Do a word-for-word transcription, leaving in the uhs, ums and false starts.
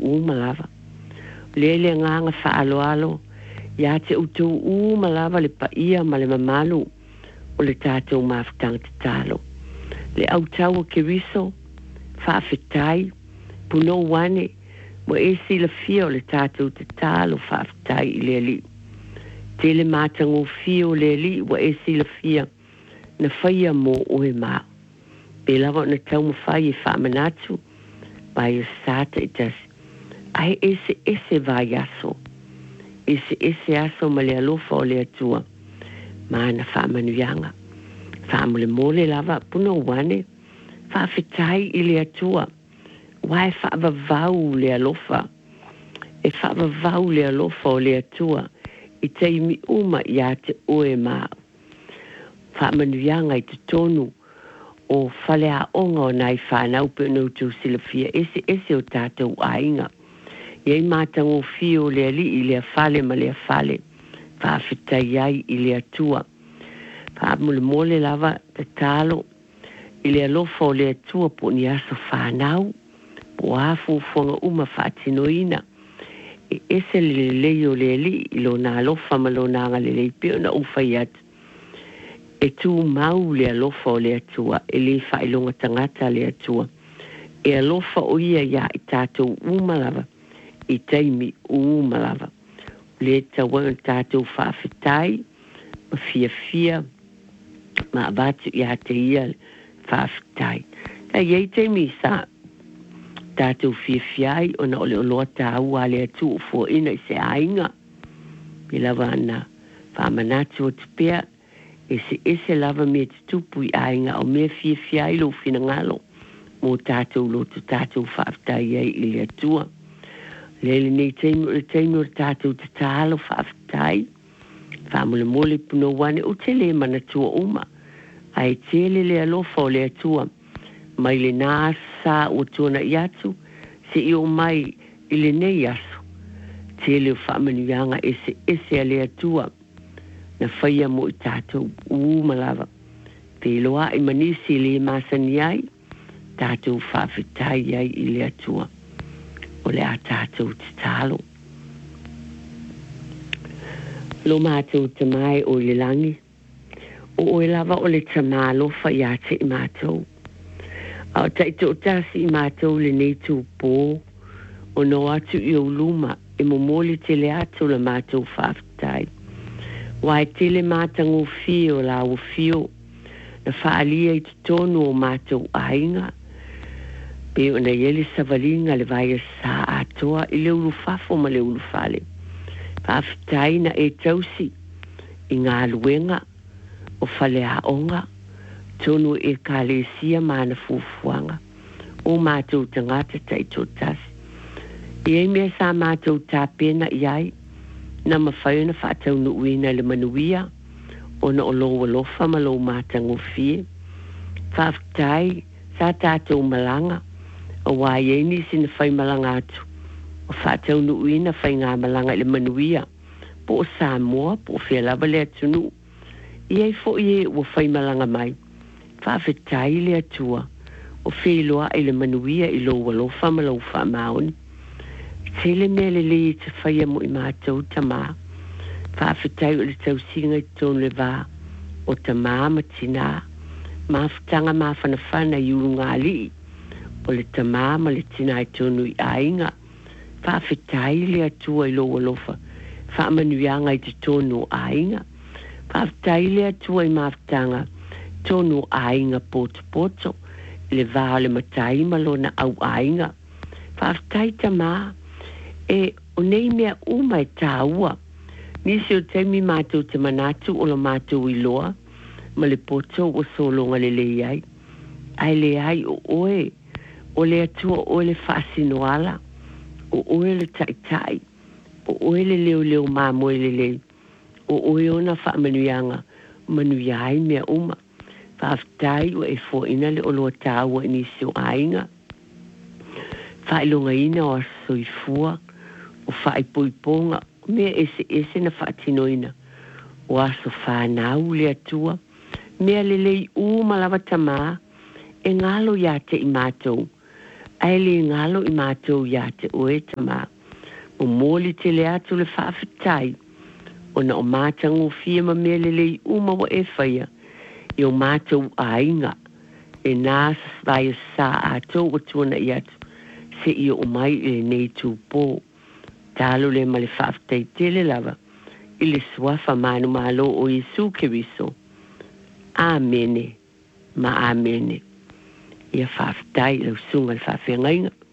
uma lava. Lele nganga whaalo alo, ia te utu uma lava le pa ia ma le mamalu o le tātou mawhitanga te talo. Le au tau ke riso, whaafetai, puno wane, mo e sila fia o le tātou te talo whaafetai i le li. Tele mātango fia o le li, wa e sila fia, na whaia mo oe maa. E lava na tau mawhai e whaamanatu, vai o sata i tasi. Ai ese ese vai aso. Ese ese aso ma le alofa o le atua. Mana whaamanuianga. Whaamule mole lava puno wane. Whaafetai i le atua. Wai whaavavau le alofa. E whaavavau le alofa o le atua. I teimi uma i a te oe maa. Whaamanuianga i te tonu. O whale a onga o nai whanau pe no tu silafia. Ese ese o tātou ainga. Iei mātango fio le ali i le fale ma le fale. Whaafetai ai i le atua. Whaamule mole lava te talo. I le alofa o le atua po ni aso whanau. Po afu fonga uma whaatinoina. E ese le leo le ali i lo na alofa ma lo na le le pio na ufa i atu. E tu mau le alofa o le atua. E le whailonga tangata le atua. E alofa o ia ia i tātou uma lava. I teimi uma lava. Le tawa tātou whaafetai, ma fia fia, ma abatu i hate ia whaafetai. Ka iei teimi sa tātou fia fiai, o na ole oloa tāu a le atu o fua ina i se ainga. I lava ana whaamanatu o te pea, e se ese lava me te tupu i ainga, o mea fia fiai lo fina ngalo, mo tātou loto tātou whaafetai ei i le atua. Lele nei teimo le teimo le tātou te tālo whaafetai. Whaamule mole puno wane o te le mana tua uma. Ai tele le alofa o le atua. Mai le nā sa o tuana i atu. Se i o mai i le nei aso. Tele o whaamanuianga ese ese a le atua. Na whaia mo i tātou uma lava. Te loa i manisi le masani ai. Tātou whaafetai ai i le atua. O le a tātou te talo. Lo mātou te mai o le langi. O o e lava o le tamalofa i a te i mātou. A o taito o tasi i mātou le neitu pō. O no atu i o luma e momoli te le atu le mātou whaafitai. Wai te le mātango fio la o fio. Na whaalia i te tonu o mātou ainga. Pe ona yele savalinga le vai sa atoa i le ulufafo ma le ulufale. Whaafitai na e tausi i ngā luenga o whale a onga. Tonu e kālesia mana fufuanga. O mātou tangata taito tasi. I e mea sa mātou tāpena i ai. Na mawhaiona whaatau nu uina le manuia. O na o loa lofa ma lo mātango fie. Whaafitai sa tātou malanga. O wai e ni sina whai malanga atu. O whaatau nu uina whai ngā malanga le manuia. Po o Samoa, po o whia lava le atunu. I ei fo i e o whai malanga mai. Whaafetai le atua. O whiloa i le manuia i lo walofa ma lo wha maoni. Tele mea le le te whai mo i mātou tamā. Whaafetai o le tau singa i tonu le vā. O tamā matina. Mawhitanga mawhanawhana i uru ngā lii. O le tamama le tina i tonu i ainga. Whaafetai le atua i loa lofa. Whaamanuianga i te tonu ainga. Whaafetai le atua i mawhitanga. Tonu ainga poto poto. Le vā le matai malona au ainga. Whaafetai tamā. E o nei mea uma e tāua. Nisi o teimi mātou te manatu o la mātou i loa. Ma le poto o solonga le le ai. Ai le ai o oe. O le atua o le whaasinoala, o oe le taitai, o oe le leo leo mā moe le le, o oe ona whaamanuianga, manuiai mea uma, whaaftai o e fo ina le oloa tāua inisi o ainga, whailonga ina o aso i fua, o whaipoiponga, mea ese ese na whaatinoina, o aso whanau le atua, mea le lei u malawa tamā, e ngalo ia te i mātou, ai le ngalo i mātou ia te oe tama. O mōli te le atu le whaafitai. O na o mātangu fia ma mea le lei uma wa e whaia. I o mātou a inga. E nā vai sa atou o tuana i atu. Se i o mai i le nei tū pō. Tālo le ma le whaafitai tele lava. I le suafa manu malo o Yesu Keriso. Amene. Ma amene. Ia whaafitai lau sunga le whaafengainga.